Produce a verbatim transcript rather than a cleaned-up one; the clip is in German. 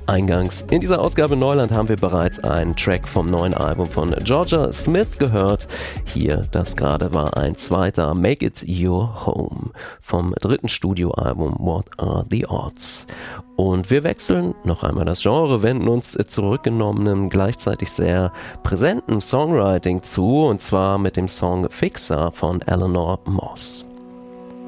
Eingangs in dieser Ausgabe Neuland haben wir bereits einen Track vom neuen Album von Jorja Smith gehört. Hier, das gerade war ein zweiter, Make It Your Home, vom dritten Studioalbum What Are the Odds. Und wir wechseln noch einmal das Genre, wenden uns zurückgenommenem, gleichzeitig sehr präsenten Songwriting zu, und zwar mit dem Song Fixer von Eleanor Moss.